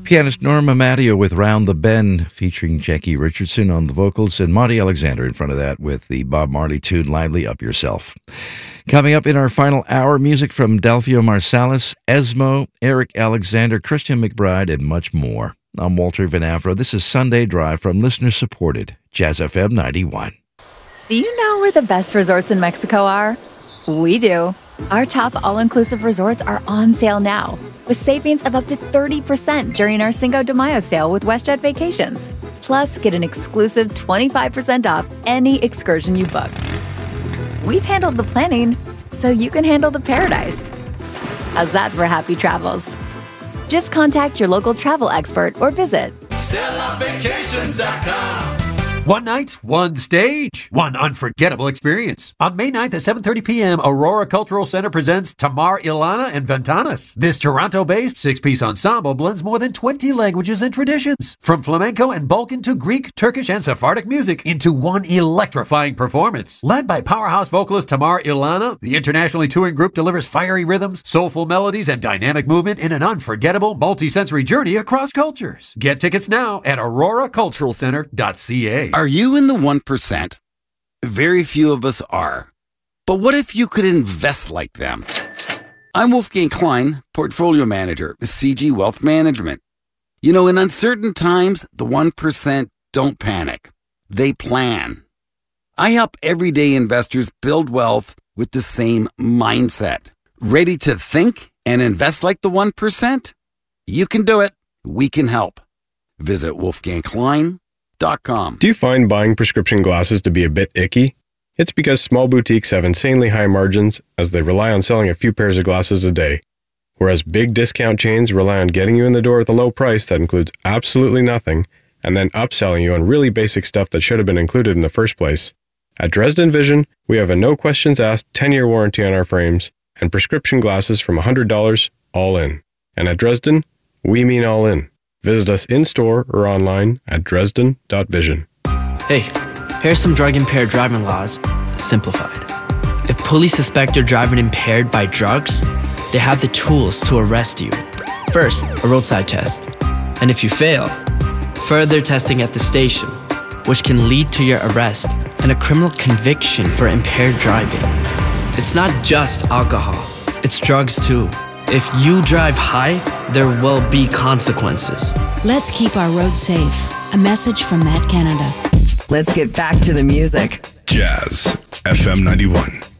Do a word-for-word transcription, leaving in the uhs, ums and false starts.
Pianist Norma Matteo with Round the Bend, featuring Jackie Richardson on the vocals, and Monty Alexander in front of that with the Bob Marley tune Lively Up Yourself. Coming up in our final hour, music from Delphio Marsalis, Esmo, Eric Alexander, Christian McBride, and much more. I'm Walter Van Afro. This is Sunday Drive from listener-supported Jazz F M ninety-one. Do you know where the best resorts in Mexico are? We do. Our top all-inclusive resorts are on sale now, with savings of up to thirty percent during our Cinco de Mayo sale with WestJet Vacations. Plus, get an exclusive twenty-five percent off any excursion you book. We've handled the planning, so you can handle the paradise. How's that for happy travels? Just contact your local travel expert or visit Stella Vacations dot com. One night, one stage, one unforgettable experience. On May ninth at seven thirty p.m., Aurora Cultural Center presents Tamar Ilana and Ventanas. This Toronto-based six-piece ensemble blends more than twenty languages and traditions, from flamenco and Balkan to Greek, Turkish, and Sephardic music, into one electrifying performance. Led by powerhouse vocalist Tamar Ilana, the internationally touring group delivers fiery rhythms, soulful melodies, and dynamic movement in an unforgettable, multi-sensory journey across cultures. Get tickets now at aurora cultural center dot c a. Are you in the one percent? Very few of us are. But what if you could invest like them? I'm Wolfgang Klein, Portfolio Manager with C G Wealth Management. You know, in uncertain times, the one percent don't panic. They plan. I help everyday investors build wealth with the same mindset. Ready to think and invest like the one percent? You can do it. We can help. Visit wolfgang klein dot com. Do you find buying prescription glasses to be a bit icky? It's because small boutiques have insanely high margins as they rely on selling a few pairs of glasses a day, whereas big discount chains rely on getting you in the door with a low price that includes absolutely nothing and then upselling you on really basic stuff that should have been included in the first place. At Dresden Vision, we have a no questions asked ten-year warranty on our frames and prescription glasses from one hundred dollars all in. And at Dresden, we mean all in. Visit us in-store or online at dresden dot vision. Hey, here's some drug-impaired driving laws, simplified. If police suspect you're driving impaired by drugs, they have the tools to arrest you. First, a roadside test. And if you fail, further testing at the station, which can lead to your arrest and a criminal conviction for impaired driving. It's not just alcohol, it's drugs too. If you drive high, there will be consequences. Let's keep our roads safe. A message from Matt Canada. Let's get back to the music. Jazz F M ninety-one.